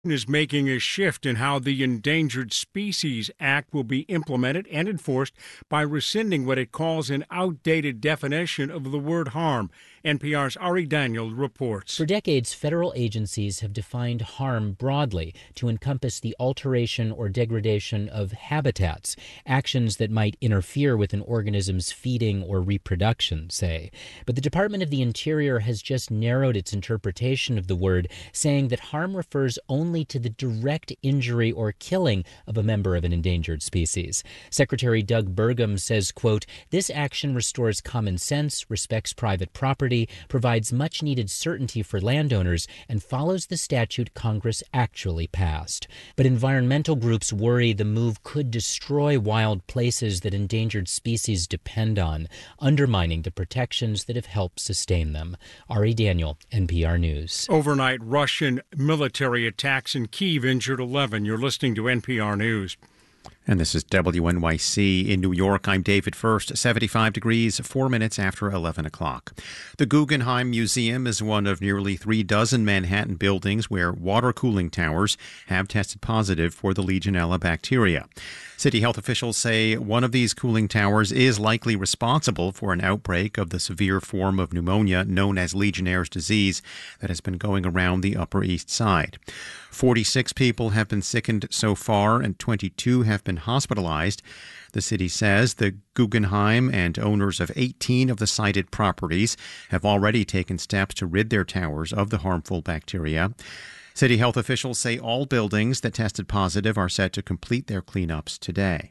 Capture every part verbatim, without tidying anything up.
is making a shift in how the Endangered Species Act will be implemented and enforced by rescinding what it calls an outdated definition of the word harm. N P R's Ari Daniel reports. For decades, federal agencies have defined harm broadly to encompass the alteration or degradation of habitats, actions that might interfere with an organism's feeding or reproduction, say. But the Department of the Interior has just narrowed its interpretation of the word, saying that harm refers only to the direct injury or killing of a member of an endangered species. Secretary Doug Burgum says, quote, "This action restores common sense, respects private property, provides much-needed certainty for landowners, and follows the statute Congress actually passed." But environmental groups worry the move could destroy wild places that endangered species depend on, undermining the protections that have helped sustain them. Ari Daniel, N P R News. Overnight Russian military attacks in Kyiv injured eleven. You're listening to N P R News. And this is W N Y C in New York. I'm David First, seventy-five degrees, four minutes after eleven o'clock. The Guggenheim Museum is one of nearly three dozen Manhattan buildings where water cooling towers have tested positive for the Legionella bacteria. City health officials say one of these cooling towers is likely responsible for an outbreak of the severe form of pneumonia known as Legionnaire's disease that has been going around the Upper East Side. forty-six people have been sickened so far and twenty-two have been hospitalized. The city says the Guggenheim and owners of eighteen of the cited properties have already taken steps to rid their towers of the harmful bacteria. City health officials say all buildings that tested positive are set to complete their cleanups today.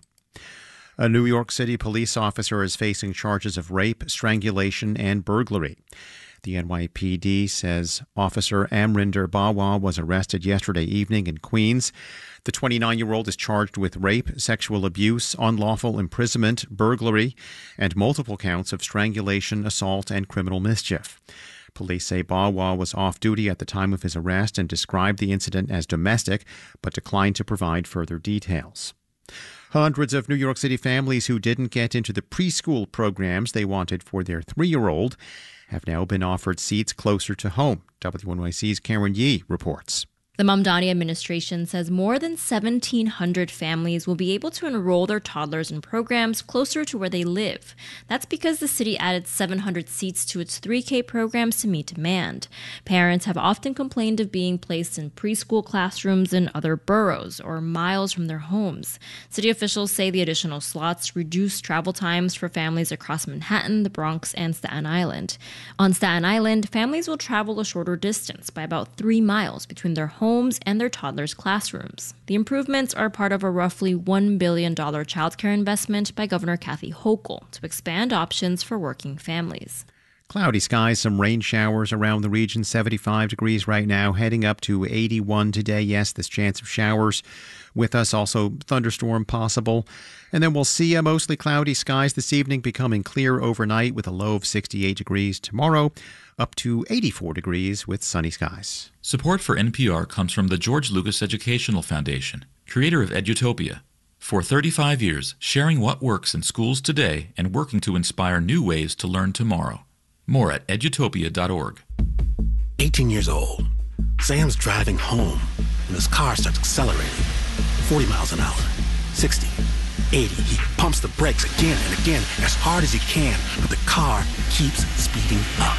A New York City police officer is facing charges of rape, strangulation, and burglary. The N Y P D says Officer Amrinder Bawa was arrested yesterday evening in Queens. The twenty-nine-year-old is charged with rape, sexual abuse, unlawful imprisonment, burglary, and multiple counts of strangulation, assault, and criminal mischief. Police say Bawa was off duty at the time of his arrest and described the incident as domestic, but declined to provide further details. Hundreds of New York City families who didn't get into the preschool programs they wanted for their three-year-old have now been offered seats closer to home. W N Y C's Karen Yee reports. The Mamdani administration says more than seventeen hundred families will be able to enroll their toddlers in programs closer to where they live. That's because the city added seven hundred seats to its three K programs to meet demand. Parents have often complained of being placed in preschool classrooms in other boroughs or miles from their homes. City officials say the additional slots reduce travel times for families across Manhattan, the Bronx, and Staten Island. On Staten Island, families will travel a shorter distance by about three miles between their homes and their toddlers' classrooms. The improvements are part of a roughly one billion dollars childcare investment by Governor Kathy Hochul to expand options for working families. Cloudy skies, some rain showers around the region, seventy-five degrees right now, heading up to eighty-one today. Yes, this chance of showers with us, also thunderstorm possible. And then we'll see uh, mostly cloudy skies this evening, becoming clear overnight with a low of sixty-eight degrees tomorrow, up to eighty-four degrees with sunny skies. Support for N P R comes from the George Lucas Educational Foundation, creator of Edutopia. For thirty-five years, sharing what works in schools today and working to inspire new ways to learn tomorrow. More at edutopia dot org. eighteen years old. Sam's driving home, and his car starts accelerating. forty miles an hour, sixty, eighty. He pumps the brakes again and again as hard as he can, but the car keeps speeding up.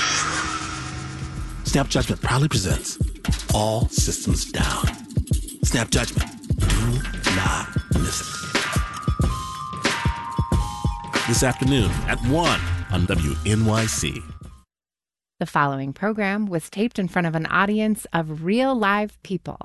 Snap Judgment proudly presents All Systems Down. Snap Judgment. Do not miss it. This afternoon at one on W N Y C. The following program was taped in front of an audience of real live people.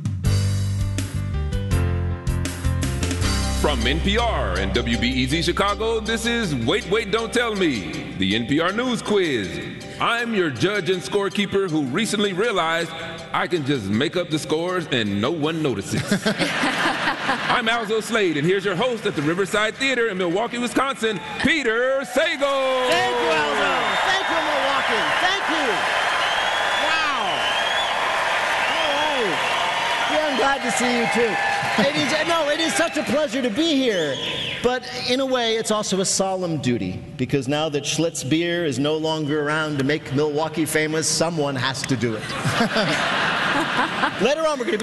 From N P R and W B E Z Chicago, this is Wait, Wait, Don't Tell Me, the N P R News Quiz. I'm your judge and scorekeeper who recently realized I can just make up the scores and no one notices. I'm Alzo Slade, and here's your host at the Riverside Theater in Milwaukee, Wisconsin, Peter Sagal. Thank you, Alzo. Thank you, Milwaukee. Thank you. Wow. All right. Yeah, I'm glad to see you, too. It is, no, it is such a pleasure to be here. But in a way, it's also a solemn duty, because now that Schlitz beer is no longer around to make Milwaukee famous, someone has to do it. Later on, we're going to be